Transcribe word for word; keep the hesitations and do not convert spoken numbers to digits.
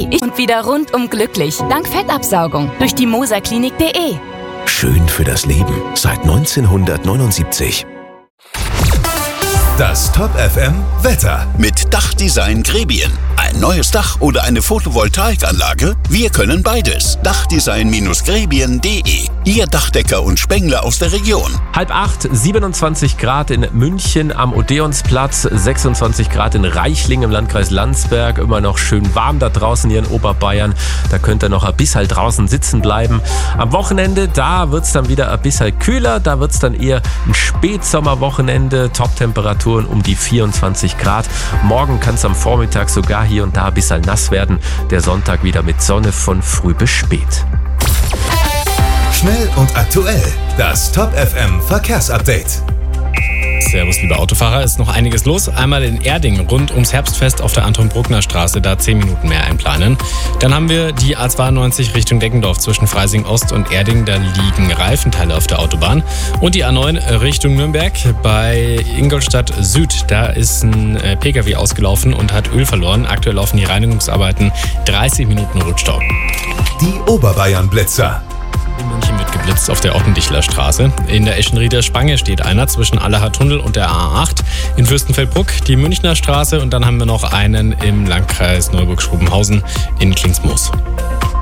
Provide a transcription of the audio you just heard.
wie ich und wieder rundum glücklich. Dank Fettabsaugung durch die moserklinik punkt de. Schön für das Leben seit neunzehnhundertneunundsiebzig. Das Top F M Wetter. Mit Dachdesign Grebien. Ein neues Dach oder eine Photovoltaikanlage? Wir können beides. Dachdesign Grebien punkt de. Ihr Dachdecker und Spengler aus der Region. Halb acht, siebenundzwanzig Grad in München am Odeonsplatz, sechsundzwanzig Grad in Reichling im Landkreis Landsberg. Immer noch schön warm da draußen hier in Oberbayern. Da könnt ihr noch ein bisschen draußen sitzen bleiben. Am Wochenende, da wird es dann wieder ein bisschen kühler. Da wird es dann eher ein Spätsommerwochenende. Top-Temperaturen um die vierundzwanzig Grad. Morgen kann es am Vormittag sogar hier und da ein bisschen nass werden. Der Sonntag wieder mit Sonne von früh bis spät. Schnell und aktuell. Das Top F M Verkehrsupdate. Servus, liebe Autofahrer, ist noch einiges los. Einmal in Erding rund ums Herbstfest auf der Anton-Bruckner-Straße, da zehn Minuten mehr einplanen. Dann haben wir die A zweiundneunzig Richtung Deggendorf zwischen Freising Ost und Erding, da liegen Reifenteile auf der Autobahn. Und die A neun Richtung Nürnberg bei Ingolstadt Süd, da ist ein Pkw ausgelaufen und hat Öl verloren. Aktuell laufen die Reinigungsarbeiten, dreißig Minuten Rückstau. Die Oberbayern-Blitzer. In München wird geblitzt auf der Ottendichler Straße. In der Eschenrieder Spange steht einer zwischen Allacher Tunnel und der A acht. In Fürstenfeldbruck die Münchner Straße und dann haben wir noch einen im Landkreis Neuburg-Schrobenhausen in Klingsmoos.